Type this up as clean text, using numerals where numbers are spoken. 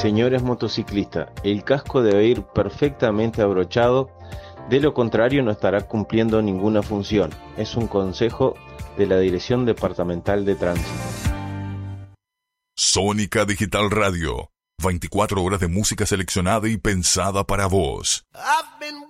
Señores motociclistas, el casco debe ir perfectamente abrochado, de lo contrario no estará cumpliendo ninguna función. Es un consejo de la Dirección Departamental de Tránsito. Sónica Digital Radio, 24 horas de música seleccionada y pensada para vos. I've been